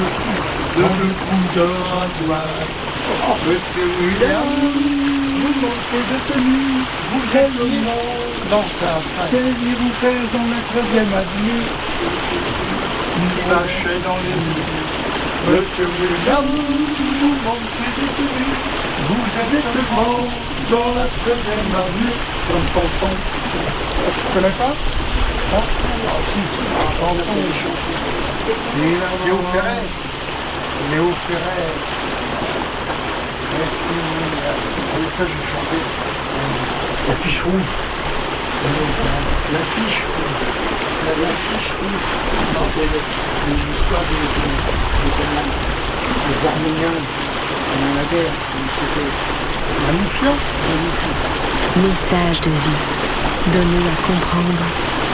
de deux coups de rasoir. Monsieur William, vous manquez de tenue, vous êtes le monde. Non, ça, Qu'alliez-vous faire dans la 3e avenue? Lâchez dans les murs. Monsieur William, vous manquez de tenue, vous êtes le monde dans la 3e avenue. Tu connais pas? Léo Ferret. Léo Ferret. Ça, j'ai chanté. La fiche rouge. La fiche rouge. La fiche rouge. C'est l'histoire des Arméniens pendant la guerre. C'était Manouchian. Message de vie, donné à comprendre